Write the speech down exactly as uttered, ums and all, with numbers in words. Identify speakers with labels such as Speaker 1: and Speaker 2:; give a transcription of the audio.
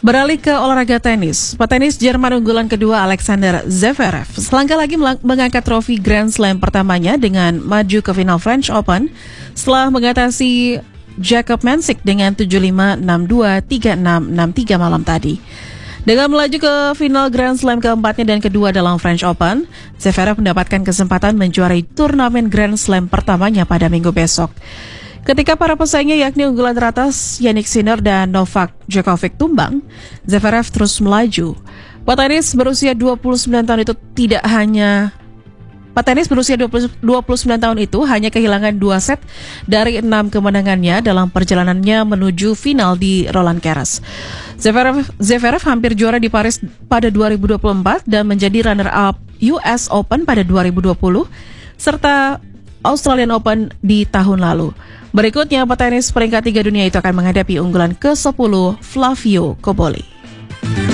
Speaker 1: Beralih ke olahraga tenis, petenis Jerman unggulan kedua Alexander Zverev selangkah lagi mengangkat trofi Grand Slam pertamanya dengan maju ke final French Open setelah mengatasi Jakob Mensik dengan tujuh lima, enam dua, tiga enam, enam tiga malam tadi. Dengan melaju ke final Grand Slam keempatnya dan kedua dalam French Open, Zverev mendapatkan kesempatan menjuarai turnamen Grand Slam pertamanya pada minggu besok. Ketika para pesaingnya yakni unggulan teratas Jannik Sinner dan Novak Djokovic tumbang, Zverev terus melaju. Petenis berusia dua puluh sembilan tahun itu tidak hanya Petenis berusia dua puluh sembilan tahun itu hanya kehilangan dua set dari enam kemenangannya dalam perjalanannya menuju final di Roland Garros. Zverev, Zverev hampir juara di Paris pada dua ribu dua puluh empat dan menjadi runner-up U S Open pada dua ribu dua puluh serta Australian Open di tahun lalu. Berikutnya, petenis peringkat tiga dunia itu akan menghadapi unggulan ke sepuluh Flavio Cobolli.